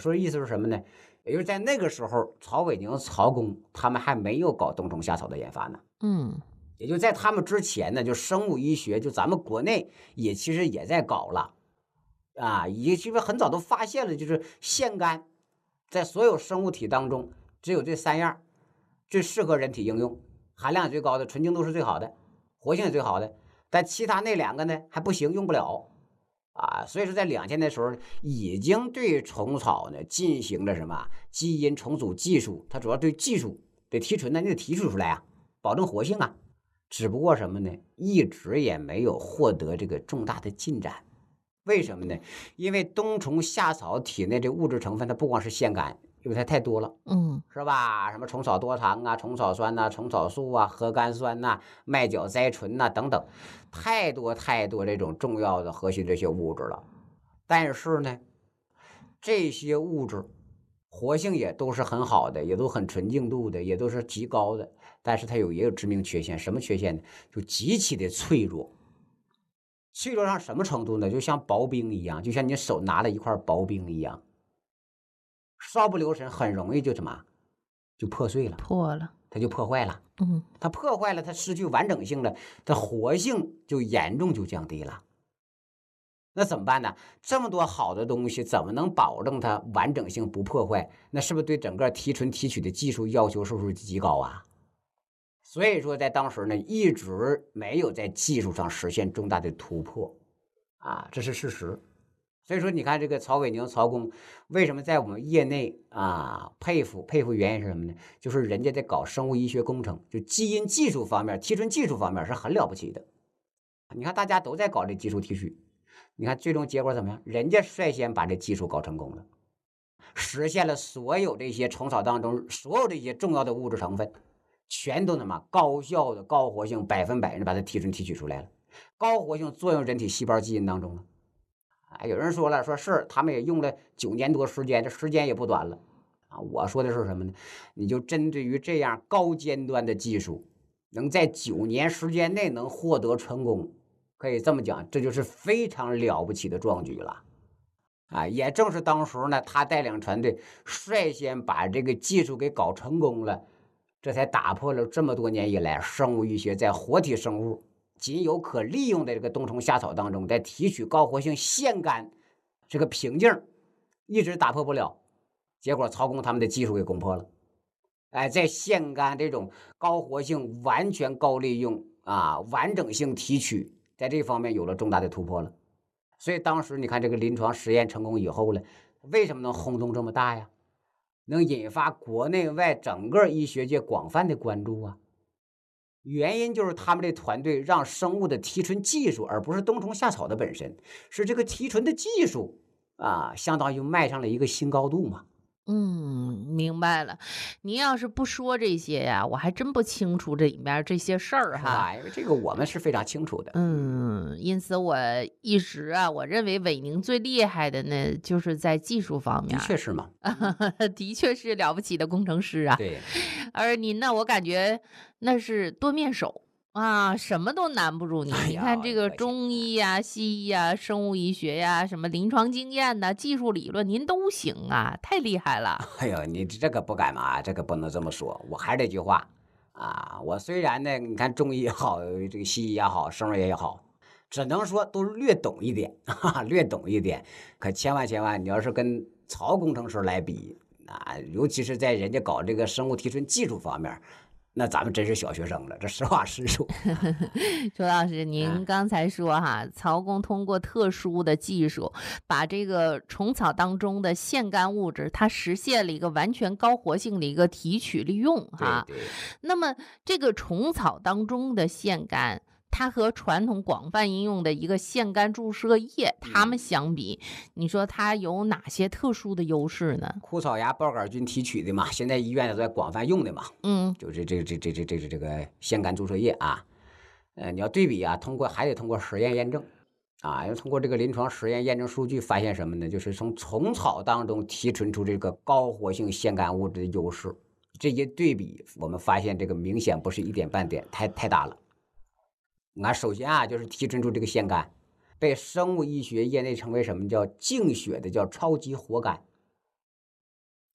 说的意思是什么呢？也就是在那个时候，曹伟宁、曹公他们还没有搞冬虫夏草的研发呢。 嗯， 也就在他们之前呢，就生物医学，就咱们国内也其实也在搞了啊，也其实很早都发现了，就是腺苷在所有生物体当中只有这三样最适合人体应用，含量最高的，纯净度是最好的，活性也最好的，但其他那两个呢还不行，用不了。啊，所以说在2000的时候已经对虫草呢进行了什么基因重组技术，它主要对技术对提纯呢，你得提取出来啊，保证活性啊。只不过什么呢？一直也没有获得这个重大的进展。为什么呢？因为冬虫夏草体内这物质成分，它不光是腺苷，因为它太多了， 嗯， 是吧？什么虫草多糖啊、虫草酸呐、虫草素啊、核苷酸呐、麦角甾醇呐等等，太多太多这种重要的核心这些物质了。但是呢，这些物质活性也都是很好的，也都很纯净度的，也都是极高的。但是它也有致命缺陷，什么缺陷呢？就极其的脆弱。脆弱到什么程度呢？就像薄冰一样，就像你手拿了一块薄冰一样，稍不留神很容易就什么就破碎了， 破了。 它就破坏了。 嗯， 它破坏了，它失去完整性了，它活性就严重就降低了。那怎么办呢？这么多好的东西，怎么能保证它完整性不破坏？那是不是对整个提纯提取的技术要求是不是极高啊？所以说，在当时呢，一直没有在技术上实现重大的突破啊，这是事实。所以说，你看这个曹伟宁、曹公，为什么在我们业内啊佩服原因是什么呢？就是人家在搞生物医学工程，就基因技术方面、提纯技术方面是很了不起的。你看大家都在搞这技术提取，你看最终结果怎么样？人家率先把这技术搞成功了，实现了所有这些虫草当中所有这些重要的物质成分，全都他妈高效的高活性100%的把它提纯提取出来了，高活性作用人体细胞基因当中了。啊，有人说了，说是他们也用了9年多时间，这时间也不短了啊。我说的是什么呢？你就针对于这样高尖端的技术，能在9年时间内能获得成功，可以这么讲，这就是非常了不起的壮举了。啊，也正是当时呢，他带领团队率先把这个技术给搞成功了，这才打破了这么多年以来生物医学在活体生物仅有可利用的这个冬虫夏草当中，在提取高活性腺苷这个瓶颈，一直打破不了。结果曹公他们的技术给攻破了，哎，在腺苷这种高活性、完全高利用啊、完整性提取，在这方面有了重大的突破了。所以当时你看这个临床实验成功以后呢，为什么能轰动这么大呀？能引发国内外整个医学界广泛的关注啊？原因就是他们这团队让生物的提纯技术，而不是冬虫夏草的本身，是这个提纯的技术啊，相当于迈上了一个新高度嘛。 嗯，明白了。您要是不说这些呀，我还真不清楚这里面儿这些事儿哈。 是吧？因为这个我们是非常清楚的。 嗯，因此我一直啊，我认为伟宁最厉害的呢，就是在技术方面的儿。 确是嘛。 的确是了不起的工程师啊。 对。 而您呢，我感觉那是多面手啊，什么都难不住你。 哎呀， 你看这个可惜。 中医呀、西医呀、生物医学呀、什么临床经验呐、技术理论，您都行啊，太厉害了。 哎呦，你这个不敢嘛，这个不能这么说。我还是这句话啊，我虽然呢，你看中医也好，这个西医也好，生物也好，只能说都略懂一点，哈哈，略懂一点。可千万，你要是跟曹工程师来比啊，尤其是在人家搞这个生物提纯技术方面，那咱们真是小学生了，这实话实说。 周老师，您嗯， 刚才说哈，曹公通过特殊的技术，把这个虫草当中的腺苷物质，它实现了一个完全高活性的一个提取利用哈。 对对。 那么这个虫草当中的腺苷，它和传统广泛应用的一个腺苷注射液，它们嗯， 相比，你说它有哪些特殊的优势呢？ 枯草芽孢杆菌提取的嘛，现在医院都在广泛用的嘛， 嗯， 就是这个腺苷注射液啊。你要对比啊，还得通过实验验证啊，要通过这个临床实验验证数据发现什么呢？就是从虫草当中提纯出这个高活性腺苷物质的优势。这一对比，我们发现这个明显不是一点半点，太大了。你看，首先啊，就是提纯出这个腺苷，被生物医学业内称为什么叫净血的叫超级活苷。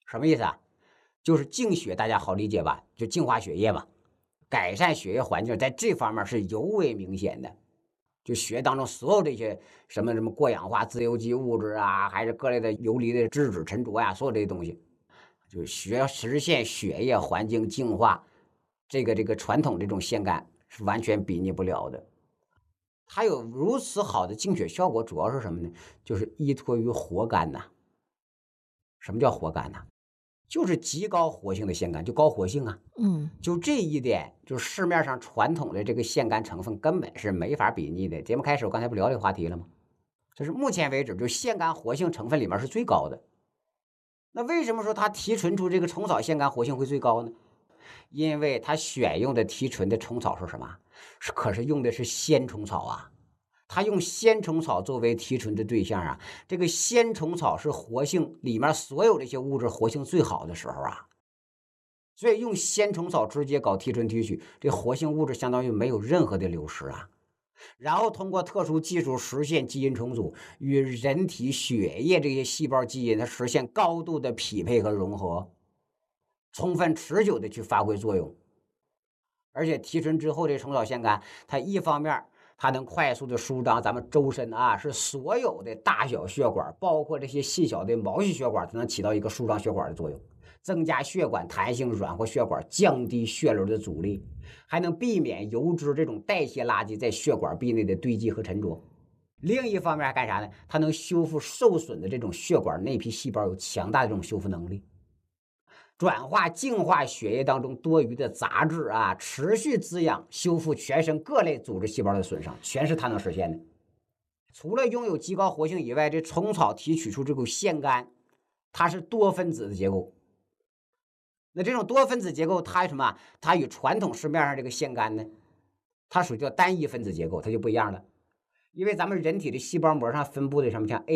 什么意思啊？就是净血，大家好理解吧？就净化血液嘛，改善血液环境，在这方面是尤为明显的。就血液当中所有这些什么过氧化自由基物质啊，还是各类的游离的质子沉着呀，所有这些东西，就实现血液环境净化，这个传统这种腺苷是完全比拟不了的。它有如此好的净血效果，主要是什么呢？就是依托于活苷呐。什么叫活苷呐？就是极高活性的腺苷，就高活性啊。就这一点，就市面上传统的这个腺苷成分根本是没法比拟的。节目开始我刚才不聊这个话题了吗？就是目前为止，就腺苷活性成分里面是最高的。那为什么说它提纯出这个虫草腺苷活性会最高呢？因为它选用的提纯的虫草是什么？可是用的是鲜虫草啊。它用鲜虫草作为提纯的对象啊，这个鲜虫草是活性里面所有这些物质活性最好的时候啊，所以用鲜虫草直接搞提纯提取，这活性物质相当于没有任何的流失啊。然后通过特殊技术实现基因重组，与人体血液这些细胞基因它实现高度的匹配和融合，充分持久的去发挥作用。而且提纯之后这虫草腺苷，它一方面它能快速的舒张咱们周身啊，是所有的大小血管，包括这些细小的毛细血管，它能起到一个舒张血管的作用，增加血管弹性，软化血管，降低血流的阻力，还能避免油脂这种代谢垃圾在血管壁内的堆积和沉着。另一方面还干啥呢？它能修复受损的这种血管内皮细胞，有强大的这种修复能力。转化净化血液当中多余的杂质啊，持续滋养修复全身各类组织细胞的损伤，全是它能实现的。除了拥有极高活性以外，这虫草提取出这个腺苷，它是多分子的结构。那这种多分子结构，它什么？它与传统市面上这个腺苷呢，它属于叫单一分子结构，它就不一样了。因为咱们人体的细胞膜上分布的什么，像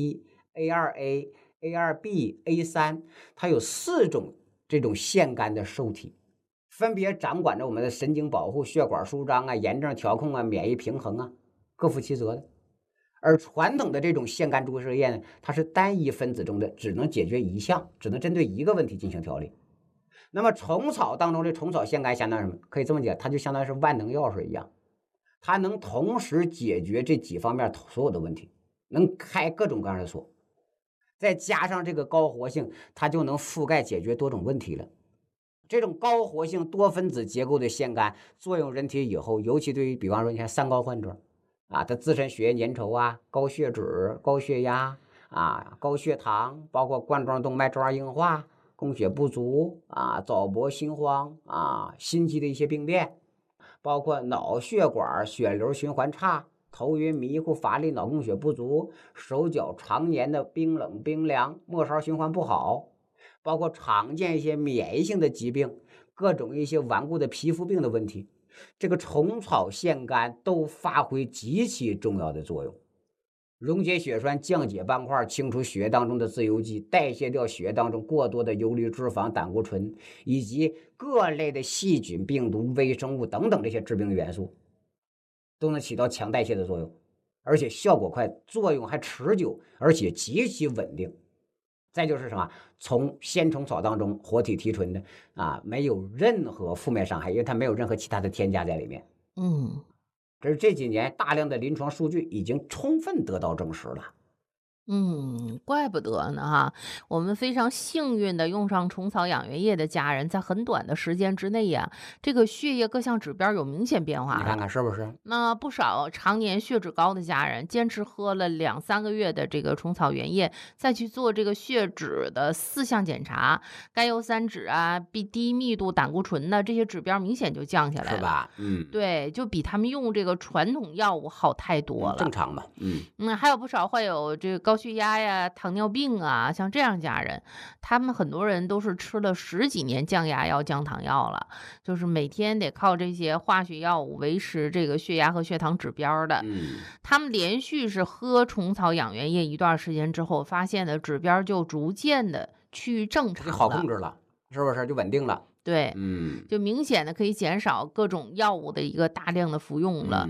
A1、A2A、A2B、A3，它有4种这种腺苷的受体，分别掌管着我们的神经保护、血管舒张啊、炎症调控啊、免疫平衡啊，各负其责的。而传统的这种腺苷注射液呢，它是单一分子中的，只能解决一项，只能针对一个问题进行调理。那么虫草当中的虫草腺苷相当于什么？可以这么讲，它就相当于是万能药水一样，它能同时解决这几方面所有的问题，能开各种各样的锁。再加上这个高活性，它就能覆盖解决多种问题了。这种高活性多分子结构的腺苷作用人体以后，尤其对于比方说你看三高患者啊，他自身血液粘稠啊、高血脂、高血压啊、高血糖，包括冠状动脉粥样硬化、供血不足啊、早搏心慌啊、心悸的一些病变，包括脑血管血流循环差、头晕迷糊、乏力、脑供血不足，手脚常年的冰冷冰凉，末梢循环不好，包括常见一些免疫性的疾病，各种一些顽固的皮肤病的问题，这个虫草腺苷都发挥极其重要的作用。溶解血栓，降解斑块，清除血液当中的自由基，代谢掉血液当中过多的游离脂肪、胆固醇，以及各类的细菌、病毒、微生物等等这些致病元素，都能起到强代谢的作用，而且效果快，作用还持久，而且极其稳定。再就是什么？从鲜虫草当中活体提纯的啊，没有任何负面伤害，因为它没有任何其他的添加在里面。这是这几年大量的临床数据已经充分得到证实了。 怪不得呢哈！我们非常幸运的用上虫草养元液的家人，在很短的时间之内呀，这个血液各项指标有明显变化你看看是不是？ 那不少常年血脂高的家人，坚持喝了2-3个月的这个虫草原液，再去做这个血脂的4项检查，甘油三酯啊、低密度胆固醇呢，这些指标明显就降下来了， 是吧？ 对，就比他们用这个传统药物好太多了。 正常嘛。 还有不少患有这个高血压呀、糖尿病啊，像这样家人，他们很多人都是吃了10几年降压药、降糖药了，就是每天得靠这些化学药物维持这个血压和血糖指标的。他们连续是喝虫草养元液一段时间之后，发现的指标就逐渐的趋于正常了， 就好控制了，是不是就稳定了？ 对，就明显的可以减少各种药物的一个大量的服用了。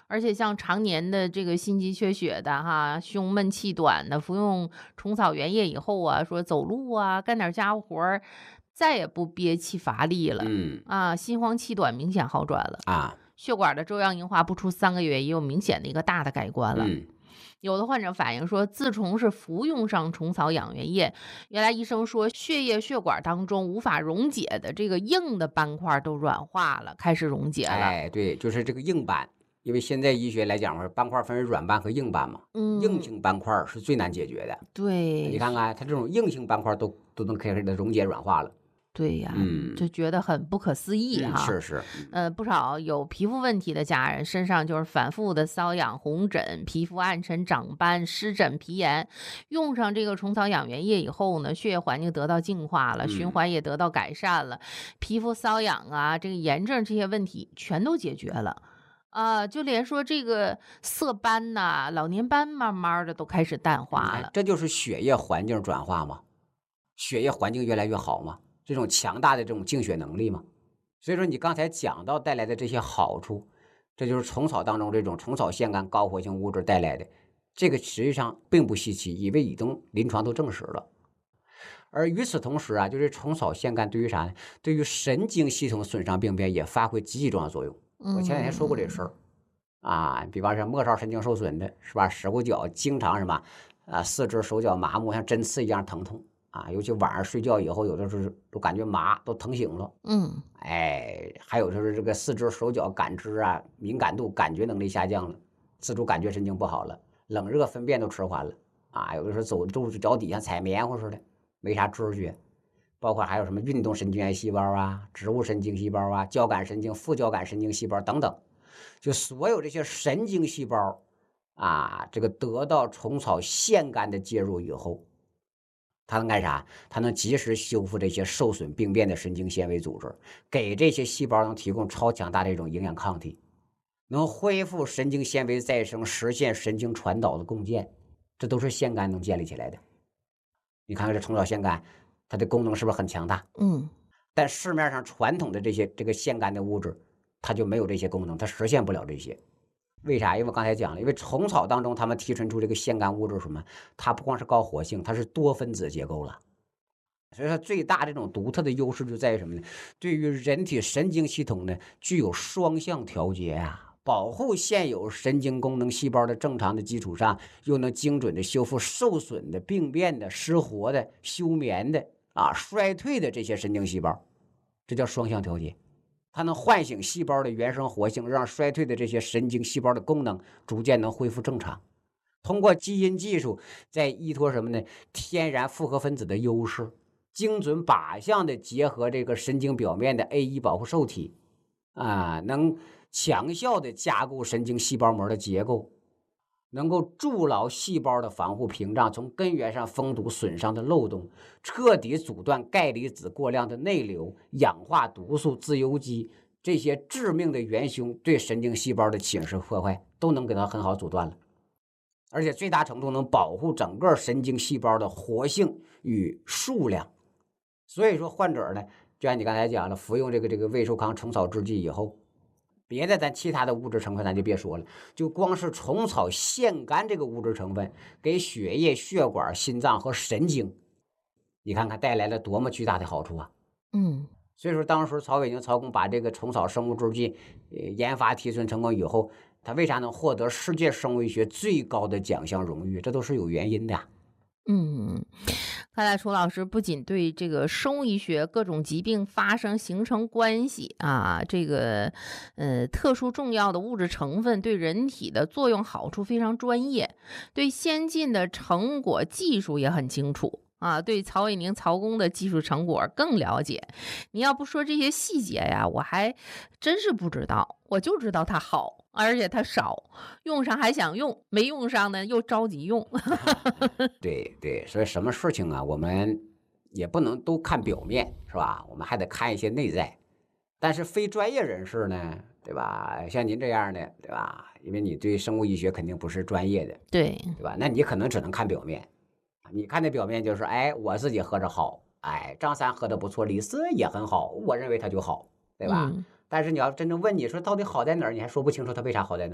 而且像常年的这个心肌缺血的哈，胸闷气短的，服用虫草原液以后啊，说走路啊，干点家务活儿，再也不憋气乏力了嗯啊，心慌气短明显好转了， 啊血管的粥样硬化不出3个月也有明显的一个大的改观了。 嗯有的患者反映说，自从是服用上虫草养元液，原来医生说血液血管当中无法溶解的这个硬的斑块都软化了，开始溶解了。 哎，对，就是这个硬斑，因为现在医学来讲嘛，斑块分为软斑和硬斑嘛，硬嗯， 性斑块是最难解决的。你对， 看看它这种硬性斑块都能开始的溶解软化了。 对呀， 嗯就觉得很不可思议哈。 是， 不少有皮肤问题的家人身上就是反复的瘙痒、红疹、皮肤暗沉、长斑、湿疹、皮炎，用上这个虫草养元液以后呢，血液环境得到净化了，循环也得到改善了，皮肤瘙痒啊、这个炎症这些问题全都解决了。啊，就连说这个色斑呐、老年斑，慢慢的都开始淡化了。 这就是血液环境转化嘛，血液环境越来越好嘛，这种强大的这种净血能力嘛。所以说你刚才讲到带来的这些好处，这就是虫草当中这种虫草腺苷高活性物质带来的，这个实际上并不稀奇，因为已经临床都证实了。而与此同时啊，就是虫草腺苷对于啥呢？对于神经系统损伤病变也发挥积极重要作用。我前两天说过这事儿啊，比方说末梢神经受损的是吧？手脚经常什么四肢手脚麻木，像针刺一样疼痛啊，尤其晚上睡觉以后，有的时候都感觉麻，都疼醒了。 嗯哎，还有就是这个四肢手脚感知啊，敏感度、感觉能力下降了，自主感觉神经不好了，冷热分辨都迟缓了啊，有的时候走路脚底下踩棉花似的，没啥知觉。包括还有什么运动神经元细胞啊、植物神经细胞啊、交感神经、副交感神经细胞等等，就所有这些神经细胞啊，这个得到虫草腺苷的介入以后，它能干啥？它能及时修复这些受损病变的神经纤维组织，给这些细胞能提供超强大的一种营养抗体，能恢复神经纤维再生，实现神经传导的共建，这都是腺苷能建立起来的。你看看这虫草腺苷，它的功能是不是很强大？ 嗯但市面上传统的这个腺苷的物质，它就没有这些功能，它实现不了这些。为啥？因为我刚才讲了，因为虫草当中他们提纯出这个腺苷物质什么，它不光是高活性，它是多分子结构了。所以说最大这种独特的优势就在于什么呢？对于人体神经系统呢，具有双向调节啊，保护现有神经功能细胞的正常的基础上，又能精准的修复受损的、病变的、失活的、休眠的衰退的这些神经细胞，这叫双向调节。它能唤醒细胞的原生活性，让衰退的这些神经细胞的功能逐渐能恢复正常。通过基因技术，再依托什么呢？天然复合分子的优势，精准靶向的结合这个神经表面的 A1 保护受体能强效的加固神经细胞膜的结构，能够筑牢细胞的防护屏障，从根源上封堵损伤的漏洞，彻底阻断钙离子过量的内流、氧化毒素、自由基这些致命的元凶对神经细胞的侵蚀破坏，都能给它很好阻断了。而且最大程度能保护整个神经细胞的活性与数量。所以说患者呢，就像你刚才讲了，服用这个胃寿康虫草制剂以后，别的咱其他的物质成分咱就别说了，就光是虫草腺苷这个物质成分给血液、血管、心脏和神经，你看看带来了多么巨大的好处啊！ 嗯所以说当时曹伟宁曹公把这个虫草生物制剂研发提纯成功以后，他为啥能获得世界生物医学最高的奖项荣誉？这都是有原因的。 嗯，看来楚老师不仅对这个生物医学各种疾病发生形成关系啊，这个特殊重要的物质成分对人体的作用好处非常专业，对先进的成果技术也很清楚。啊，对曹伟宁曹公的技术成果更了解。你要不说这些细节呀，我还真是不知道。我就知道它好，而且它少，用上还想用，没用上呢又着急用。 对，所以什么事情啊，我们也不能都看表面，是吧？我们还得看一些内在。但是非专业人士呢，对吧？像您这样的，对吧？因为你对生物医学肯定不是专业的， 对吧？那你可能只能看表面。你看那表面就是，哎，我自己喝着好，哎，张三喝的不错，李四也很好，我认为他就好，对吧？但是你要真正问你说到底好在哪儿，你还说不清楚他为啥好在哪儿。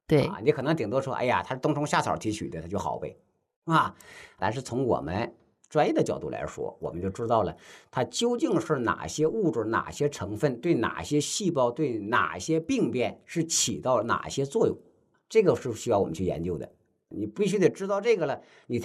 对， 你可能顶多说，哎呀，它是冬虫夏草提取的，它就好呗，但是从我们专业的角度来说，我们就知道了它究竟是哪些物质、哪些成分对哪些细胞、对哪些病变是起到哪些作用，这个是需要我们去研究的。你必须得知道这个了，你才